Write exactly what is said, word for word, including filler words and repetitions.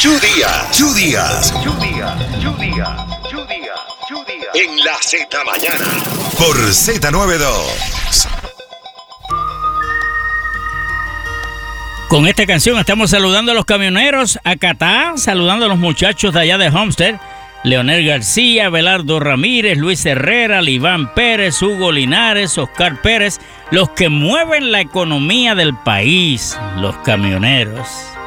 Chu Díaz. Chu Díaz. Chu Díaz. Chu Díaz. Chu Díaz. Chu Díaz. En la Z Mañana. Por Z noventa y dos. Con esta canción estamos saludando a los camioneros, a Catá, saludando a los muchachos de allá de Homestead, Leonel García, Belardo Ramírez, Luis Herrera, Liván Pérez, Hugo Linares, Oscar Pérez, los que mueven la economía del país, los camioneros.